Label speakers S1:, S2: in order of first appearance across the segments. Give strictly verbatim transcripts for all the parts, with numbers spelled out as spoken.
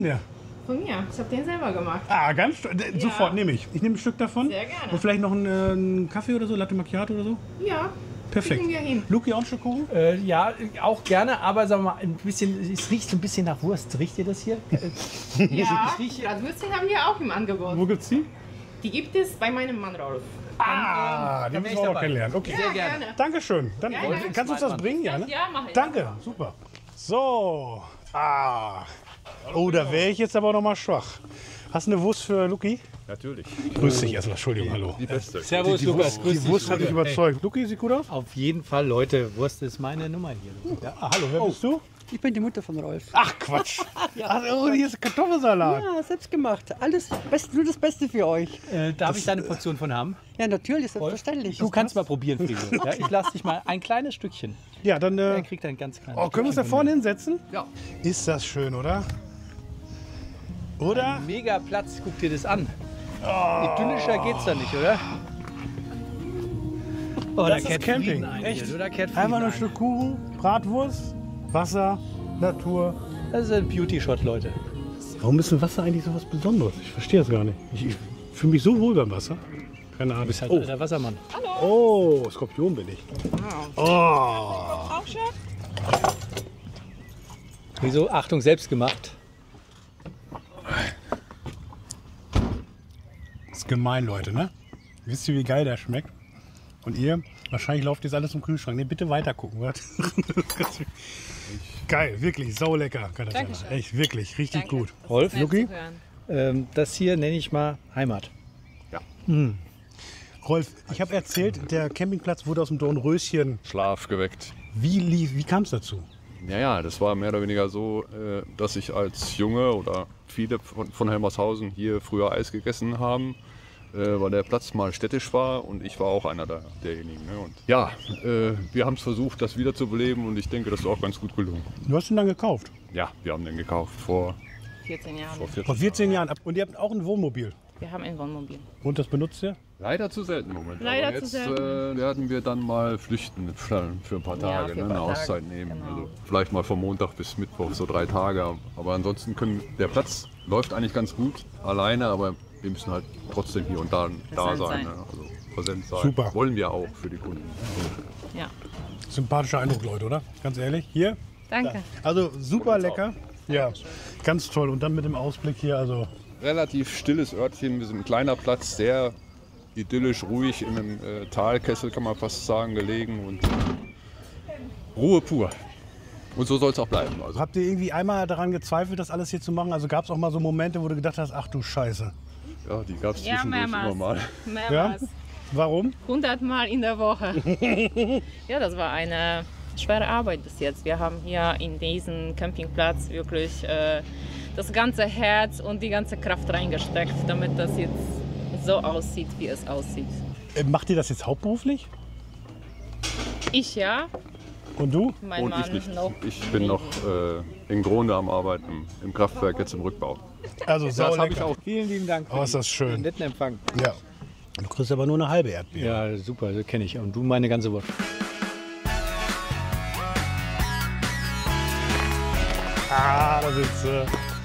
S1: Ja.
S2: Von mir. Ich habe den selber gemacht.
S1: Ah, ganz ja. Sofort nehme ich. Ich nehme ein Stück davon.
S2: Sehr gerne.
S1: Und vielleicht noch einen, äh, einen Kaffee oder so, Latte Macchiato oder so?
S2: Ja.
S1: Perfekt.
S2: Wir hin.
S1: Luki, auch ein Stück Kuchen?
S3: Äh, ja, auch gerne, aber sagen wir mal, ein bisschen, es riecht so ein bisschen nach Wurst. Riecht ihr das hier?
S2: Ja, Bratwürstchen haben wir auch im Angebot.
S1: Wo gibt's die?
S2: Die gibt es bei meinem Mann Rolf.
S1: Ah,
S3: Dann, ähm,
S1: die müssen wir auch noch kennenlernen. Okay.
S2: Ja, gerne.
S1: Dankeschön. Dann,
S2: Ja,
S1: kannst du uns das bringen? Ja, ne?
S2: Ja, mach ich.
S1: Danke, super. So. Ah. Oh, da wäre ich jetzt aber noch mal schwach. Hast du eine Wurst für Luki?
S4: Natürlich.
S1: Grüß dich erstmal, Entschuldigung, hallo.
S4: Die beste.
S3: Servus,
S1: Die
S3: Lukas.
S1: Wurst,
S3: Grüß
S1: die
S3: dich.
S1: Wurst hat dich überzeugt. Luki, sieht gut aus?
S3: Auf jeden Fall, Leute, Wurst ist meine Nummer hier.
S1: Ja, ah, hallo, wer bist du?
S5: Ich bin die Mutter von Rolf.
S1: Ach, Quatsch. Ach, oh, hier ist Kartoffelsalat.
S5: Ja, selbst gemacht. Alles best, nur das Beste für euch.
S3: Äh, darf ich deine Portion von haben?
S5: Ja, natürlich, selbstverständlich.
S3: Du kannst mal probieren, Friso. Ja, ich lasse dich mal ein kleines Stückchen.
S1: Ja, dann. Äh,
S3: Er kriegt ein ganz kleines
S1: oh, können wir uns da
S3: Stückchen
S1: vorne
S3: von
S1: hinsetzen?
S4: Ja.
S1: Ist das schön, oder? Oder?
S3: mir. Mega Platz, guck dir das an. Idyllischer geht's da nicht, oder? Oh,
S1: Das ist Camping.
S3: Ein,
S1: Echt?
S3: hier, oder kehrt
S1: Einfach nur ein
S3: ein.
S1: Stück Kuchen, Bratwurst, Wasser, Natur.
S3: Das ist ein Beauty-Shot, Leute.
S1: Warum ist denn Wasser eigentlich so was Besonderes? Ich verstehe das gar nicht. Ich, ich fühle mich so wohl beim Wasser. Keine Ahnung.
S3: Du bist halt
S1: Oh,
S3: der Wassermann.
S1: oh, Skorpion bin ich. Oh.
S3: Wieso? Achtung, selbst gemacht.
S1: Ist gemein, Leute, ne? Wisst ihr, wie geil der schmeckt? Und ihr? Wahrscheinlich lauft jetzt alles im Kühlschrank. Nee, bitte weiter gucken. Geil, wirklich, saulecker. Kann das
S2: Dankeschön.
S1: sein. Echt, wirklich, richtig
S2: Danke.
S1: gut.
S3: Rolf,
S2: Nett
S1: Luki?
S2: zu hören.
S3: ähm, das hier nenne ich mal Heimat.
S1: Rolf, ich habe erzählt, der Campingplatz wurde aus dem Dornröschen.
S4: Schlaf geweckt.
S1: Wie lief, wie kam es dazu?
S4: Ja, ja, das war mehr oder weniger so, äh, dass ich als Junge oder viele von, von Helmershausen hier früher Eis gegessen haben, äh, weil der Platz mal städtisch war und ich war auch einer der, derjenigen. Ne? Und ja, äh, wir haben es versucht, das wiederzubeleben und ich denke, das ist auch ganz gut gelungen.
S1: Du hast ihn dann gekauft.
S4: Ja, wir haben den gekauft vor,
S2: vierzehn Jahren.
S4: vor vierzehn
S1: Vor vierzehn Jahren. Und ihr habt auch ein Wohnmobil.
S2: Wir haben ein Wohnmobil.
S1: Und das benutzt ihr?
S4: Leider zu selten im Moment.
S2: Leider
S4: Aber
S2: zu
S4: jetzt
S2: selten.
S4: Äh, werden wir dann mal flüchten für, für ein paar
S2: Ja,
S4: Tage,
S2: für ein
S4: ne,
S2: paar
S4: eine
S2: Tage,
S4: Auszeit nehmen.
S2: genau.
S4: Also vielleicht mal von Montag bis Mittwoch, so drei Tage. Aber ansonsten können, der Platz läuft eigentlich ganz gut alleine, aber wir müssen halt trotzdem hier und da, da
S2: Präsent
S4: sein.
S2: sein.
S4: Ne? Also präsent sein.
S1: Super.
S4: Wollen wir auch für die Kunden.
S2: Ja.
S1: Sympathischer Eindruck, Leute, oder? Ganz ehrlich. Hier.
S2: Danke.
S1: Also super lecker. Ja, ganz toll. Und dann mit dem Ausblick hier, also
S4: Relativ stilles Örtchen, wir sind ein kleiner Platz, sehr idyllisch, ruhig in einem äh, Talkessel, kann man fast sagen, gelegen und Ruhe pur. Und so soll es auch bleiben. Also.
S1: habt ihr irgendwie einmal daran gezweifelt, das alles hier zu machen? Also gab es auch mal so Momente, wo du gedacht hast, ach du Scheiße.
S4: Ja, die gab es
S2: Ja,
S4: zwischendurch
S2: mehrmals.
S4: immer mal.
S2: Mehrmals.
S1: Warum?
S2: hundert Mal in der Woche. Ja, das war eine schwere Arbeit bis jetzt. Wir haben hier in diesen Campingplatz wirklich äh, das ganze Herz und die ganze Kraft reingesteckt, damit das jetzt so aussieht, wie es aussieht.
S1: Äh, Macht ihr das jetzt hauptberuflich?
S2: Ich ja,
S1: Und du?
S2: mein
S4: Und
S2: Mann
S4: ich nicht.
S2: noch.
S4: Ich bin noch äh, in Gronde am Arbeiten im, im Kraftwerk, jetzt im Rückbau.
S1: Also
S4: Das habe ich
S1: saulecker.
S4: auch.
S3: Vielen lieben Dank für
S1: Oh, ist das
S3: den
S1: schön.
S3: netten Empfang.
S1: Ja. Du kriegst aber nur eine halbe Erdbeere.
S3: Ja, super, das kenne ich. Und du meine ganze Wurst.
S1: Ah, da sitzt sie.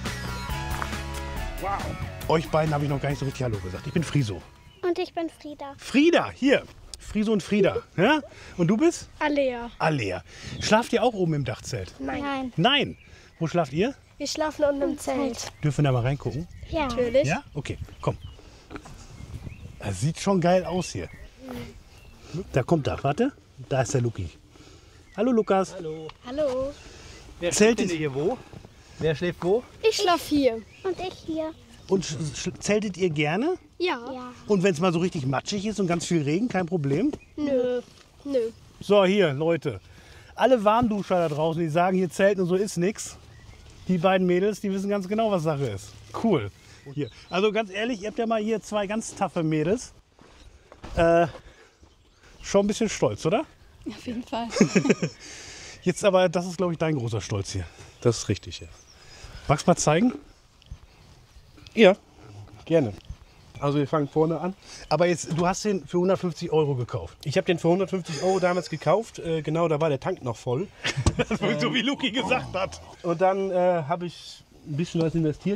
S1: Wow. Euch beiden habe ich noch gar nicht so richtig Hallo gesagt. Ich bin Friso.
S6: Und ich bin Frieda.
S1: Frieda, hier. Friso und Frieda. Ja? Und du bist?
S6: Alea.
S1: Alea. Schlaft ihr auch oben im Dachzelt?
S6: Nein. Nein.
S1: Nein. Wo schlaft ihr?
S6: Wir schlafen unten im Zelt.
S1: Dürfen wir da mal reingucken?
S6: Ja. Natürlich.
S1: Ja? Okay, komm. Das sieht schon geil aus hier. Da kommt er. Warte. Da ist der Luki. Hallo Lukas.
S3: Hallo.
S6: Hallo.
S3: Wer
S1: Zelt
S3: schläft denn
S1: ist-
S3: hier wo? Wer schläft wo?
S6: Ich schlafe hier. Und ich hier.
S1: Und sch- sch- zeltet ihr gerne?
S6: Ja. Ja.
S1: Und wenn es mal so richtig matschig ist und ganz viel Regen, kein Problem?
S6: Nö. Nö.
S1: So, hier, Leute. Alle Warmduscher da draußen, die sagen, hier zelten und so ist nix. Die beiden Mädels, die wissen ganz genau, was Sache ist. Cool. Hier. Also ganz ehrlich, ihr habt ja mal hier zwei ganz taffe Mädels. Äh, schon ein bisschen stolz, oder?
S6: Auf jeden Fall.
S1: Jetzt aber, das ist glaube ich dein großer Stolz hier. Das ist richtig, ja. Magst du mal zeigen?
S7: Ja, gerne. Also wir fangen vorne an.
S1: Aber jetzt, du hast den für hundertfünfzig Euro gekauft.
S7: Ich habe den für hundertfünfzig Euro damals gekauft. Äh, genau, da war der Tank noch voll.
S1: So wie Luki gesagt hat.
S7: Und dann äh, habe ich ein bisschen was investiert.